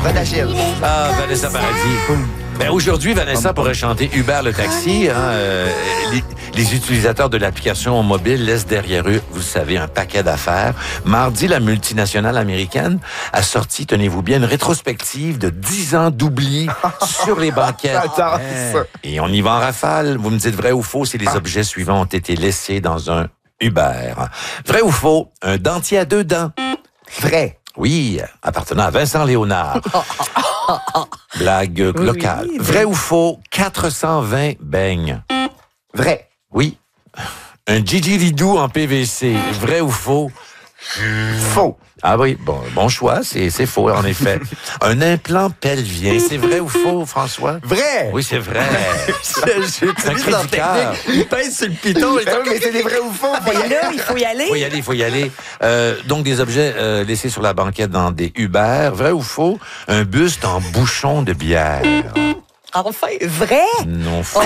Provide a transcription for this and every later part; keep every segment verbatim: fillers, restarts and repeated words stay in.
Vanessa. Ah, Vanessa Paradis. Ben, aujourd'hui, Vanessa pourrait chanter Uber le taxi. Hein, euh, les, les utilisateurs de l'application mobile laissent derrière eux, vous savez, un paquet d'affaires. Mardi, la multinationale américaine a sorti, tenez-vous bien, une rétrospective de dix ans d'oubli sur les banquettes. Attends, ça. Et on y va en rafale. Vous me dites vrai ou faux si les objets suivants ont été laissés dans un Uber. Vrai ou faux, un dentier à deux dents. Vrai. Oui, appartenant à Vincent Léonard. Blague locale. Oui, Vrai ou faux, quatre cent vingt beignes. Vrai. Oui. Un didgeridoo en P V C. Vrai ou faux? Faux. Ah oui, bon, bon choix, c'est, c'est faux, en effet. Un implant pelvien, c'est vrai ou faux, François? Vrai. Oui, c'est vrai. C'est un cri du cœur. Il pèse sur le piton. Mais, mais c'est des vrais ou faux. Ben là, il faut y aller. Il faut y aller, il faut y aller. Euh, donc, des objets euh, laissés sur la banquette dans des Uber. Vrai ou faux? Un buste en bouchon de bière. Enfin, vrai? Non, faux.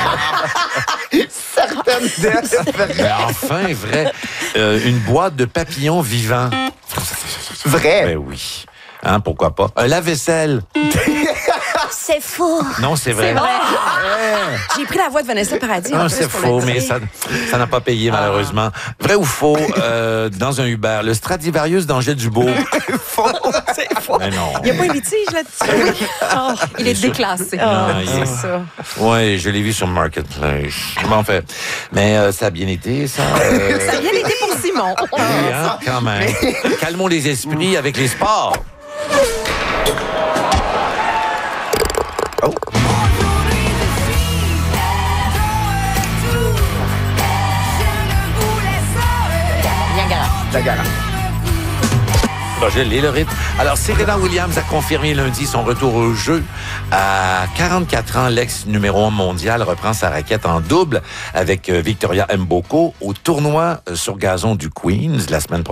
Certaines d'elles. Mais enfin, vrai. Euh, une boîte de papillons vivants. Vrai. Ben oui. Hein, pourquoi pas? Un lave-vaisselle. C'est faux. Non, c'est vrai. C'est vrai. J'ai pris la voix de Vanessa Paradis. en Non, plus, c'est pour faux, le mais dire. ça ça n'a pas payé, malheureusement. Vrai ou faux, euh, dans un Uber, le Stradivarius d'Angers Dubourg. Faux. C'est faux. Mais non. Il n'y a pas un litige là-dessus. Oh, Il est sûr. déclassé. Non, oh, il c'est est- ça. Oui, je l'ai vu sur Marketplace. Bon, fait. Mais euh, ça a bien été, ça. euh, Ça a bien été pour Simon. oui, hein, quand même. Calmons les esprits avec les sports. Oh. Niagara. Niagara. Bon, je l'ai, le rythme. Alors, Serena Williams a confirmé lundi son retour au jeu. À quarante-quatre ans, l'ex numéro un mondial reprend sa raquette en double avec euh, Victoria Mboko au tournoi euh, sur gazon du Queens la semaine prochaine.